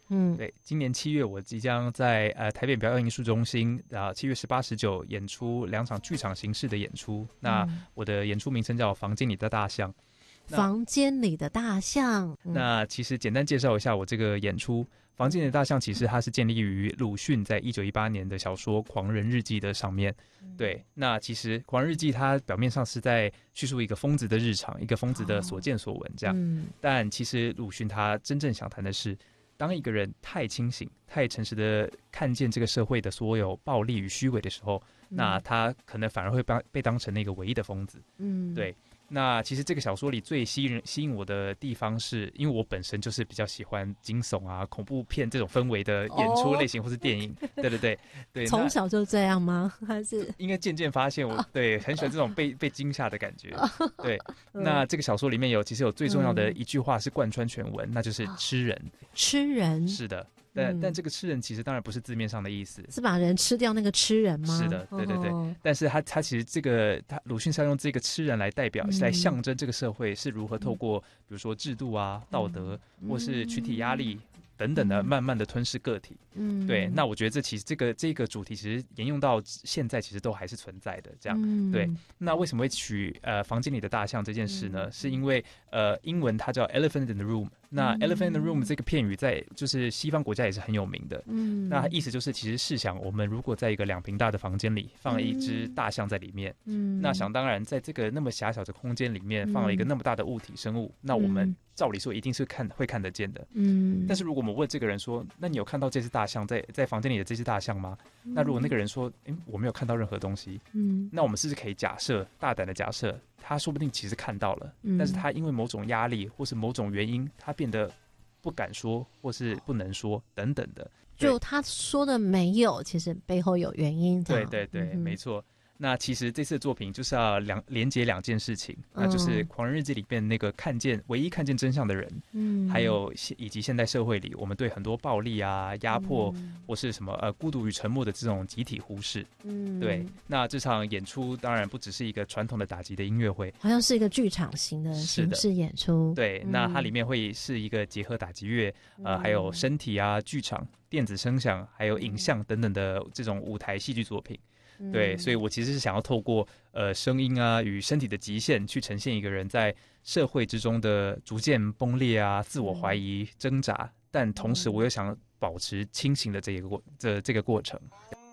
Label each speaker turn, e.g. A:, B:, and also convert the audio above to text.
A: 对，今年7月我即将在台北表演艺术中心7月18、19演出2场剧场形式的演出。那我的演出名称叫《房间里的大象》。
B: 房间里的大象。
A: 那其实简单介绍一下我这个演出。房间里的大象其实它是建立于鲁迅在1918年的小说《狂人日记》的上面。对，那其实《狂人日记》它表面上是在叙述一个疯子的日常，一个疯子的所见所闻这样。但其实鲁迅他真正想谈的是，当一个人太清醒、太诚实的看见这个社会的所有暴力与虚伪的时候，那他可能反而会被当成那个唯一的疯子。对。那其实这个小说里最吸引我的地方是，因为我本身就是比较喜欢惊悚啊、恐怖片这种氛围的演出类型或是电影。对，
B: 从小就这样吗？还是
A: 应该渐渐发现我对很喜欢这种被惊吓的感觉。对，那这个小说里面其实有最重要的一句话是贯穿全文，那就是吃人。
B: 吃人
A: 是的。但这个吃人其实当然不是字面上的意思，
B: 是把人吃掉那个吃人吗？
A: 是的，对。但是他其实鲁迅是要用这个吃人来代表，来象征这个社会是如何透过比如说制度啊、道德或是群体压力等等的，慢慢的吞噬个体。对。那我觉得这个主题其实沿用到现在，其实都还是存在的。这样。对。那为什么会取房间里的大象这件事呢？是因为英文它叫 Elephant in the Room。那 Elephant in the Room 这个片语在就是西方国家也是很有名的。那意思就是其实试想，我们如果在一个2坪大的房间里放了一只大象在里面，那想当然在这个那么狭小的空间里面放了一个那么大的物体生物，那我们照理说一定是会看得见的。但是如果我们问这个人说，那你有看到这只大象在房间里的这只大象吗？那如果那个人说我没有看到任何东西，那我们是不是可以大胆的假设他说不定其实看到了，但是他因为某种压力或是某种原因，他变得不敢说或是不能说等等的。
B: 就他说的没有，其实背后有原因。
A: 对，没错。那其实这次的作品就是要连接2件事情，那就是《狂人日记》里面那个唯一看见真相的人，还有以及现代社会里我们对很多暴力啊、压迫或是什么孤独与沉默的这种集体忽视。对。那这场演出当然不只是一个传统的打击的音乐会，
B: 好像是一个剧场型的形式演出。
A: 对。那它里面会是一个结合打击乐还有身体啊、剧场、电子声响还有影像等等的这种舞台戏剧作品。对，所以我其实是想要透过声音啊与身体的极限去呈现一个人在社会之中的逐渐崩裂啊、自我怀疑、挣扎，但同时我又想保持清醒的这个过程。